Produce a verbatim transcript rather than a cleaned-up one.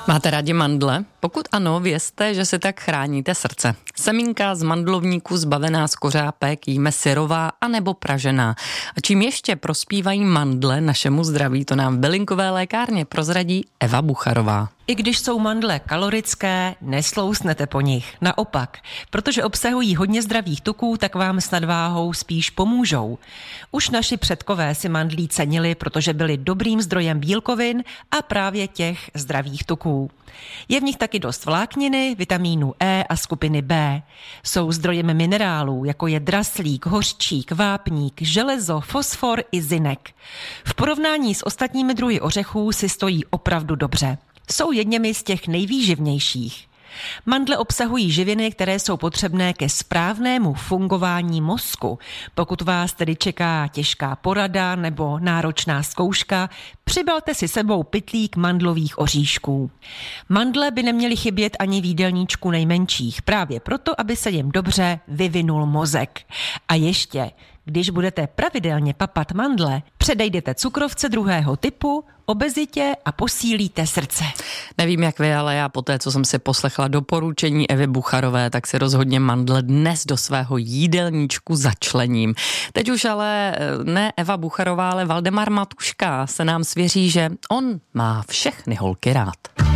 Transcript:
Máte rádi mandle? Pokud ano, vězte, že si tak chráníte srdce. Semínka z mandlovníku zbavená z kořápek jíme syrová anebo pražená. A čím ještě prospívají mandle našemu zdraví, to nám v bylinkové lékárně prozradí Eva Bucharová. I když jsou mandle kalorické, neslousnete po nich. Naopak, protože obsahují hodně zdravých tuků, tak vám s nadváhou spíš pomůžou. Už naši předkové si mandlí cenili, protože byli dobrým zdrojem bílkovin a právě těch zdravých tuků. Je v nich taky dost vlákniny, vitamínu E a skupiny B. Jsou zdrojem minerálů, jako je draslík, hořčík, vápník, železo, fosfor i zinek. V porovnání s ostatními druhy ořechů si stojí opravdu dobře. Jsou jedněmi z těch nejvýživnějších. Mandle obsahují živiny, které jsou potřebné ke správnému fungování mozku. Pokud vás tedy čeká těžká porada nebo náročná zkouška, přibalte si sebou pytlík mandlových oříšků. Mandle by neměly chybět ani v jídelníčku nejmenších, právě proto, aby se jim dobře vyvinul mozek. A ještě, když budete pravidelně papat mandle, předejdete cukrovce druhého typu, obezitě a posílíte srdce. Nevím jak vy, ale já poté, co jsem si poslechla doporučení Evy Bucharové, tak si rozhodně mandle dnes do svého jídelníčku začlením. Teď už ale ne Eva Bucharová, ale Valdemar Matuška se nám svěří, že on má všechny holky rád.